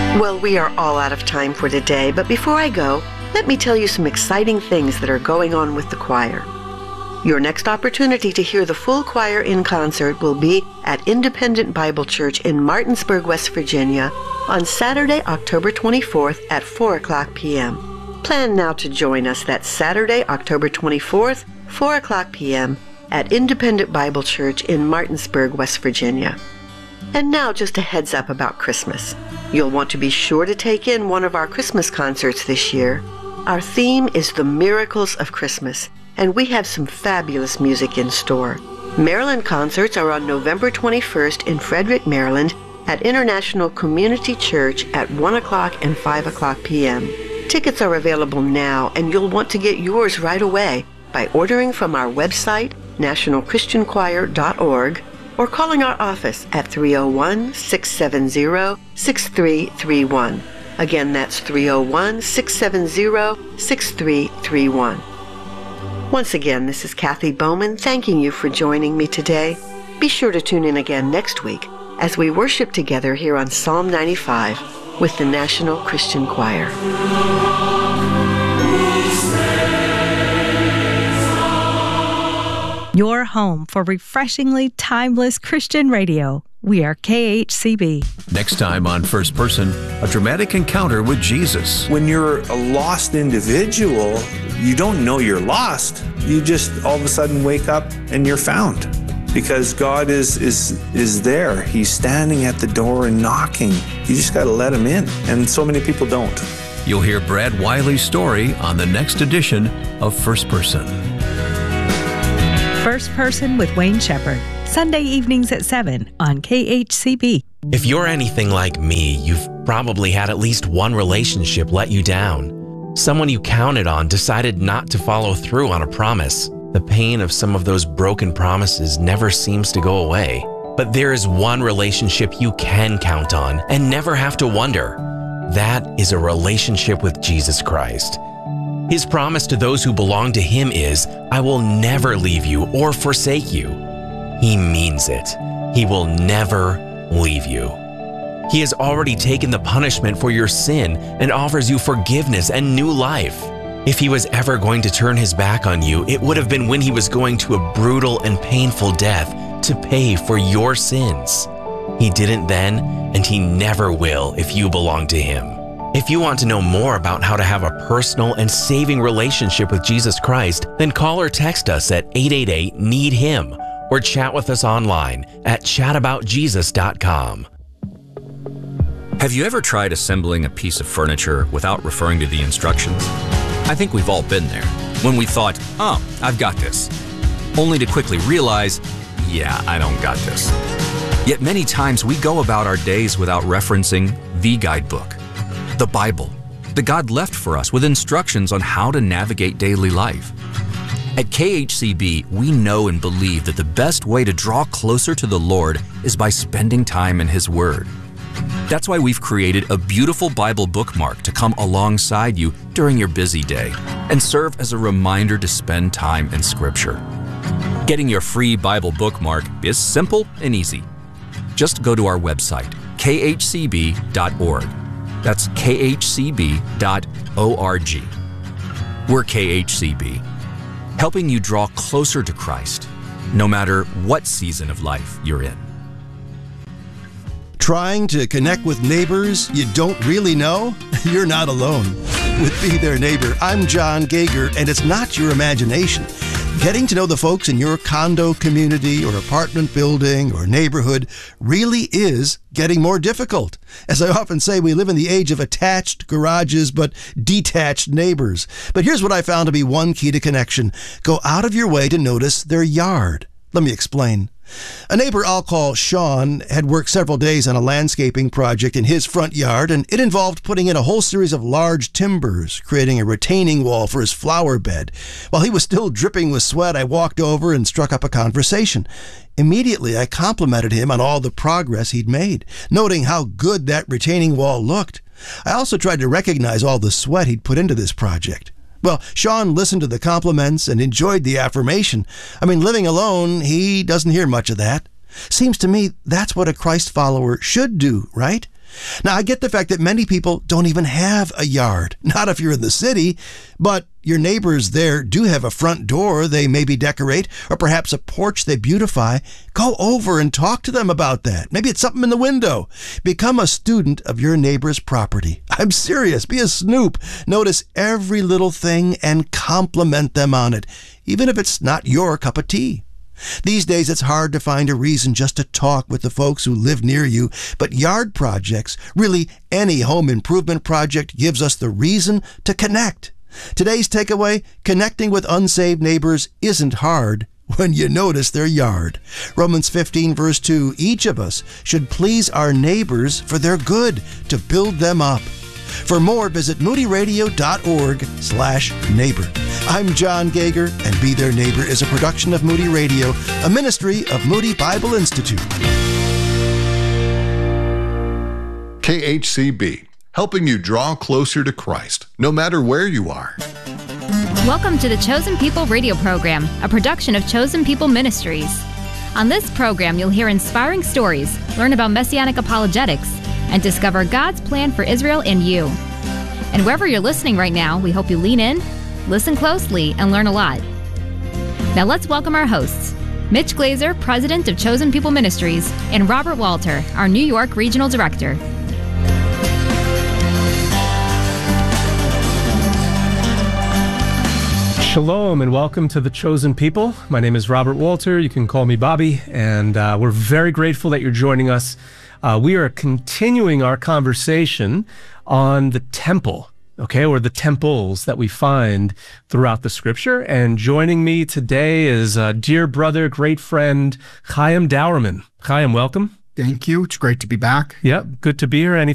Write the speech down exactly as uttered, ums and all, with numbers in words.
Well, we are all out of time for today, but before I go, let me tell you some exciting things that are going on with the choir. Your next opportunity to hear the full choir in concert will be at Independent Bible Church in Martinsburg, West Virginia on Saturday, October twenty-fourth at four o'clock p.m. Plan now to join us that Saturday, October twenty-fourth, four o'clock p.m. at Independent Bible Church in Martinsburg, West Virginia. And now just a heads up about Christmas. You'll want to be sure to take in one of our Christmas concerts this year. Our theme is The Miracles of Christmas, and we have some fabulous music in store. Maryland concerts are on November twenty-first in Frederick, Maryland at International Community Church at one o'clock and five o'clock p.m. Tickets are available now, and you'll want to get yours right away by ordering from our website, national christian choir dot org, or calling our office at three oh one, six seven zero, six three three one. Again, that's three oh one, six seven zero, six three three one. Once again, this is Kathy Bowman thanking you for joining me today. Be sure to tune in again next week as we worship together here on Psalm ninety-five with the National Christian Choir. Your home for refreshingly timeless Christian radio. We are K H C B. Next time on First Person, a dramatic encounter with Jesus. When you're a lost individual, you don't know you're lost. You just all of a sudden wake up and you're found because God is is is there. He's standing at the door and knocking. You just got to let him in. And so many people don't. You'll hear Brad Wiley's story on the next edition of First Person. First Person with Wayne Shepherd, Sunday evenings at seven on K H C B. If you're anything like me, you've probably had at least one relationship let you down. Someone you counted on decided not to follow through on a promise. The pain of some of those broken promises never seems to go away. But there is one relationship you can count on and never have to wonder. That is a relationship with Jesus Christ. His promise to those who belong to him is, I will never leave you or forsake you. He means it. He will never leave you. He has already taken the punishment for your sin and offers you forgiveness and new life. If he was ever going to turn his back on you, it would have been when he was going to a brutal and painful death to pay for your sins. He didn't then, and he never will if you belong to him. If you want to know more about how to have a personal and saving relationship with Jesus Christ, then call or text us at eight eight eight, need him or chat with us online at chat about jesus dot com. Have you ever tried assembling a piece of furniture without referring to the instructions? I think we've all been there, when we thought, oh, I've got this, only to quickly realize, yeah, I don't got this. Yet many times we go about our days without referencing the guidebook, the Bible, that God left for us with instructions on how to navigate daily life. At K H C B, we know and believe that the best way to draw closer to the Lord is by spending time in His Word. That's why we've created a beautiful Bible bookmark to come alongside you during your busy day and serve as a reminder to spend time in Scripture. Getting your free Bible bookmark is simple and easy. Just go to our website, k h c b dot org. That's k h c b dot org. We're K H C B, helping you draw closer to Christ, no matter what season of life you're in. Trying to connect with neighbors you don't really know? You're not alone. With Be Their Neighbor, I'm John Gager, and it's not your imagination. Getting to know the folks in your condo community or apartment building or neighborhood really is getting more difficult. As I often say, we live in the age of attached garages but detached neighbors. But here's what I found to be one key to connection. Go out of your way to notice their yard. Let me explain. A neighbor I'll call Sean had worked several days on a landscaping project in his front yard, and it involved putting in a whole series of large timbers, creating a retaining wall for his flower bed. While he was still dripping with sweat, I walked over and struck up a conversation. Immediately, I complimented him on all the progress he'd made, noting how good that retaining wall looked. I also tried to recognize all the sweat he'd put into this project. Well, Sean listened to the compliments and enjoyed the affirmation. I mean, living alone, he doesn't hear much of that. Seems to me that's what a Christ follower should do, right? Now, I get the fact that many people don't even have a yard, not if you're in the city, but your neighbors there do have a front door they maybe decorate, or perhaps a porch they beautify. Go over and talk to them about that. Maybe it's something in the window. Become a student of your neighbor's property. I'm serious. Be a snoop. Notice every little thing and compliment them on it, even if it's not your cup of tea. These days, it's hard to find a reason just to talk with the folks who live near you, but yard projects, really any home improvement project, gives us the reason to connect. Today's takeaway: connecting with unsaved neighbors isn't hard when you notice their yard. Romans fifteen, verse two, each of us should please our neighbors for their good, to build them up. For more, visit moodyradio.org slash neighbor. I'm John Gager, and Be Their Neighbor is a production of Moody Radio, a ministry of Moody Bible Institute. K H C B, helping you draw closer to Christ, no matter where you are. Welcome to the Chosen People radio program, a production of Chosen People Ministries. On this program, you'll hear inspiring stories, learn about messianic apologetics, and discover God's plan for Israel and you. And wherever you're listening right now, we hope you lean in, listen closely, and learn a lot. Now let's welcome our hosts, Mitch Glazer, President of Chosen People Ministries, and Robert Walter, our New York Regional Director. Shalom and welcome to the Chosen People. My name is Robert Walter. You can call me Bobby, and uh, we're very grateful that you're joining us. Uh, we are continuing our conversation on the temple, okay, or the temples that we find throughout the scripture. And joining me today is uh, dear brother, great friend, Chaim Dauerman. Chaim, welcome. Thank you. It's great to be back. Yep, good to be here. Any